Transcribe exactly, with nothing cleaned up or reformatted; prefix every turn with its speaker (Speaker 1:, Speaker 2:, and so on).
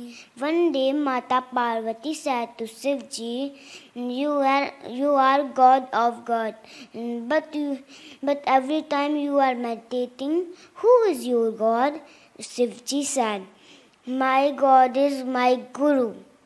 Speaker 1: One day Mata Parvati said to Shivji, you are, you are God of God, but, you, but every time you are meditating, who is your God? Shivji said, my God is my Guru.